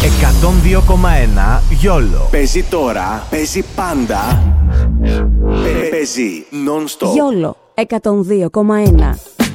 102,1 YOLO. Παίζει τώρα, παίζει πάντα. Παίζει non-stop. YOLO 102,1.